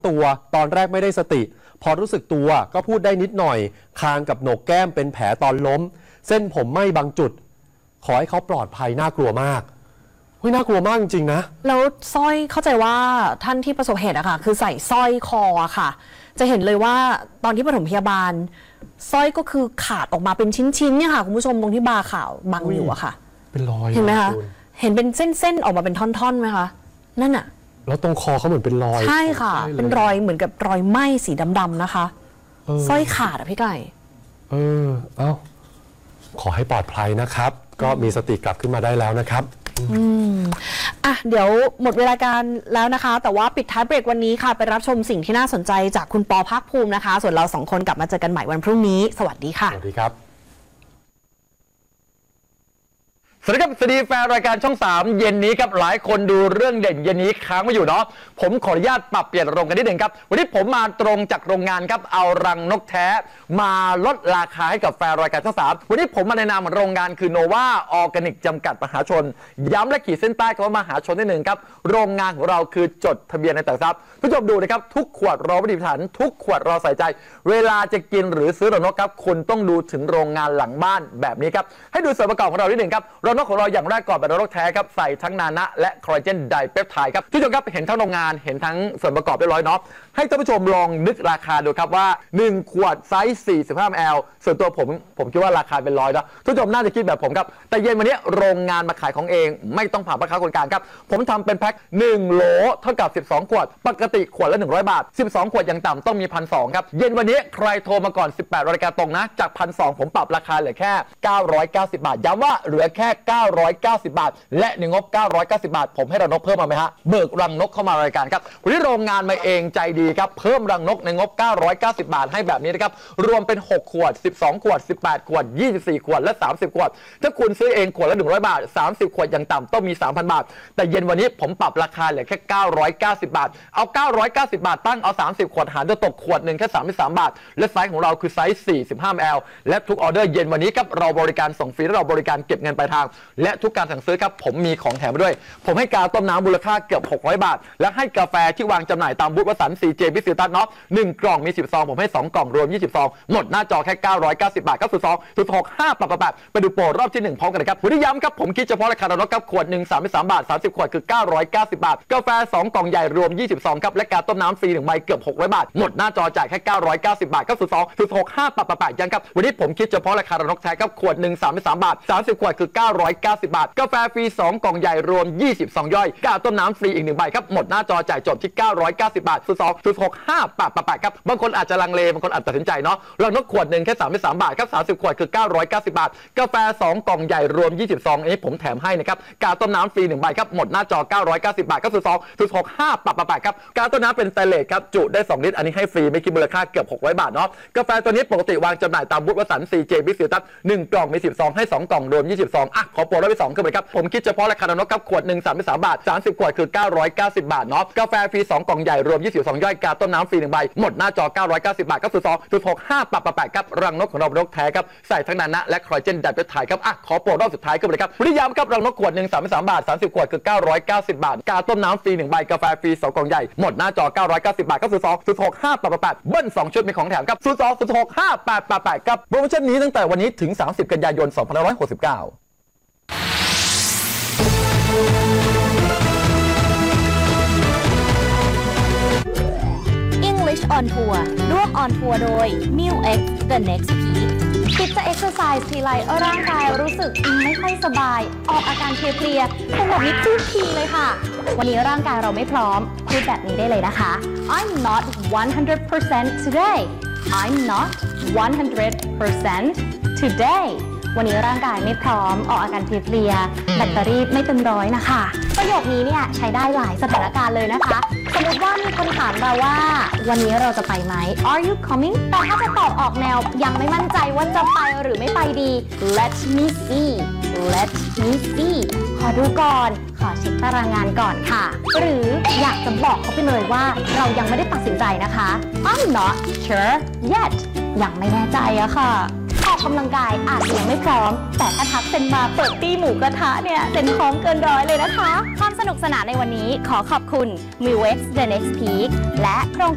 ตัวตอนแรกไม่ได้สติพอรู้สึกตัวก็พูดได้นิดหน่อยคางกับโหนกแก้มเป็นแผลตอนล้มเส้นผมไหม้บางจุดขอให้เขาปลอดภัยน่ากลัวมากเฮ้ยน่ากลัวมากจริงๆนะแล้วสร้อยเข้าใจว่าท่านที่ประสบเหตุอะค่ะคือใส่สร้อยคออะค่ะจะเห็นเลยว่าตอนที่ปฐมพยาบาลสร้อยก็คือขาดออกมาเป็นชิ้นๆเนี่ยค่ะคุณผู้ชมตรงที่บาข่าวบังอยู่อะค่ะเป็นรอยเห็นไหมคะเห็นเป็นเส้นๆออกมาเป็นท่อนๆไหมคะนั่นอะแล้วตรงคอเขาเหมือนเป็นรอยใช่ค่ะเป็นรอยเหมือนกับรอยไหม้สีดำๆนะคะสร้อยขาดอะพี่ไก่เอ้าขอให้ปลอดภัยนะครับก็มีสติกลับขึ้นมาได้แล้วนะครับเดี๋ยวหมดเวลาการแล้วนะคะแต่ว่าปิดท้ายเบรกวันนี้ค่ะไปรับชมสิ่งที่น่าสนใจจากคุณปอภาคภูมินะคะส่วนเรา2 คนกลับมาเจอกันใหม่วันพรุ่งนี้สวัสดีค่ะสวัสดีครับสวัสดีครับสวัสดีแฟนรายการช่อง3เย็นนี้ครับหลายคนดูเรื่องเด่นเย็นนี้ค้างไว้อยู่เนาะผมขออนุญาตปรับเปลี่ยนอารมณ์กันนิดหนึ่งครับวันนี้ผมมาตรงจากโรงงานครับเอารังนกแท้มาลดราคาให้กับแฟนรายการช่อง3วันนี้ผมมาในนามโรงงานคือโนวาออร์แกนิกจำกัดมหาชนย้ำและขีดเส้นใต้คำว่ามหาชนนิดหนึ่งครับโรงงานของเราคือจดทะเบียนในตลาดทรัพย์ผู้ชมดูนะครับทุกขวดเราพิถีพิถันทุกขวดเราใส่ใจเวลาจะกินหรือซื้อรังนกครับคุณต้องดูถึงโรงงานหลังบ้านแบบนี้ครับให้ดูส่วนประกอบของเรานิดหนึ่งครับรังนกของเราอย่างแรกก่อนเป็นรังนกแท้ครับใส่ทั้งนานะและคอลลาเจนไดเปปไทด์ครับทุกท่านครับเห็นทั้งโรงงานเห็นทั้งส่วนประกอบเรียบร้อยเนาะให้ท่านผู้ชมลองนึกราคาดูครับว่า1 ขวดไซส์45 ml ส่วนตัวผมคิดว่าราคาเป็น100นะทุกท่านน่าจะคิดแบบผมครับแต่เย็นวันนี้โรงงานมาขายของเองไม่ต้องผ่านพ่อค้าคนกลางครับผมทำเป็นแพ็ค1 โหลเท่ากับ12 ขวดปกติขวดละ100 บาท12 ขวดอย่างต่ำต้องมี 1,200 ครับเย็นวันนี้ใครโทรมาก่อน18 นาฬิกาตรงนะจาก 1,200 ผมปรับราคาเหลือแค่990 บาทย้ำว่าเหลือแค่990 บาทและในงบ990 บาทผมให้รังนกเพิ่มมาไหมฮะเบิกรังนกเข้ามารายการครับวันนี้โรงงานมาเองใจดีครับเพิ่มรังนกในงบ990 บาทให้แบบนี้นะครับรวมเป็น6 ขวด12 ขวด18 ขวด24 ขวดและ30 ขวดถ้าคุณซื้อเองขวดละ100 บาท30 ขวดอย่างต่ำต้องมี 3,000 บาทแต่เย็นวันนี้ผมปรับราคาเหลือแค่990 บาทเอา990 บาทตั้งเอา30 ขวดหารจะตกขวดหนึ่งแค่33 บาทและไซส์ของเราคือไซส์45 ml และทุกออเดอร์เย็นวันนี้ครับเราบริการส่งฟรีและเราบริการเก็บเงินปลายทางและทุกการสั่งซื้อครับผมมีของแถมด้วยผมให้กาต้มน้ำมูลค่าเกือบ600 บาทและให้กาแฟที่วางจำหน่ายตามบูธวสันต์ CJ บิสซิตัสเนาะ1 กล่องมี10 ซองผมให้2 กล่องรวม20 ซองหมดหน้าจอแค่990 บาท902-065-888ไปดูโปรรอบที่1พร้อมกันเลยครับวันนี้ย้ำครับผมคิดเฉพาะราคารังนกครับขวด1 33 บาท30 ขวดคือ990 บาทกาแฟ2 กล่องใหญ่รวม20 ซองครับและกาต้มน้ำฟรี1 ใบเกือบ600 บาทหมดหน้าจอจ่ายแค่990 บาท902-065-888ยังครับวันนี้ผมคิดเฉพาะราคารังนกแท้ครับขวด1 33 บาท30 ขวดคือ990 บาทกาแฟฟรี2 กล่องใหญ่รวม20 ซองย่อยกาต้มน้ำฟรีอีก1 ใบครับหมดหน้าจอจ่ายจบที่990 บาท02-065-888ครับบางคนอาจจะลังเลบางคนอาจตัดสินใจเนาะรังนกขวด1แค่33 บาทครับ30 ขวดคือ990 บาทกาแฟ2 กล่องใหญ่รวม20 ซองอันนี้ผมแถมให้นะครับกาต้มน้ำฟรี1 ใบครับหมดหน้าจอ990 บาท902-065-888ครับกาต้มน้ำเป็นสเตนเลสครับจุได้2 ลิตรอันนี้ให้ฟรีไม่คิดมูลค่าเกือบ600 บาทเนาะกาแฟตัวนี้ปกติวางจำหน่ายตามบูธวสันต์ CJ บิสซิตัส1 กล่องมี10 ซองให้2 กล่องรวม20 ซองขอโปรรอบที่2ขึ้นไปครับผมคิดเฉพาะราคารังนกครับขวด1 33 บาท30 ขวดคือ990 บาทเนาะกาแฟฟรี2 กล่องใหญ่รวม20 ซองย่อยกาต้มน้ำฟรี1 ใบหมดหน้าจอ990 บาท902-065-888ครับรังนกของเราเป็นนกแท้ครับใส่ทั้งนานะและคอลลาเจนไดเปปไทด์ครับขอโปรรอบสุดท้ายขึ้นไปเลยครับวันนี้ย้ำครับรังนกขวด1 33 บาท30 ขวดคือ990 บาทกาต้มน้ำฟรี1 ใบกาแฟฟรี2 กล่องใหญ่หมดหน้าจอ990 บาท902-065-888เบิ้ล2 ชุดมีของแถมครับ02-065-888ครับโปรโมชั่นนี้ตั้งแต่วันนี้ถึง30 กันยายน 2569 English on Tour ร่วม on tour โดย Mew X The Next Peak คิดจะ exercise ทีไรร่างกายรู้สึกไม่ค่อยสบายออกอาการเพลียๆเป็นแบบนี้ทุกทีเลยค่ะวันนี้ร่างกายเราไม่พร้อมพูดแบบนี้ได้เลยนะคะ I'm not 100% today I'm not 100% today วันนี้ร่างกายไม่พร้อมออกอาการเพลียๆแบตเตอรี่ไม่เต็มร้อยนะคะประโยคนี้เนี่ยใช้ได้หลายสถานการณ์เลยนะคะสมมติว่ามีคนถามเราว่าวันนี้เราจะไปไหม Are you coming แต่ถ้าจะตอบออกแนวยังไม่มั่นใจว่าจะไปหรือไม่ไปดี Let me seeขอดูก่อนขอเช็คตารางงานก่อนค่ะหรืออยากจะบอกเขาไปเลยว่าเรายังไม่ได้ตัดสินใจนะคะ I'm not sure yet ยังไม่แน่ใจอะค่ะออกกำลังกายอาจจะยังไม่พร้อมแต่ถ้าทักเซ็นมาเปิดตี้หมูกระทะเนี่ยเซ็นพร้อมเกินร้อยเลยนะคะความสนุกสนานในวันนี้ขอขอบคุณ Mew X The Next Peak และโครง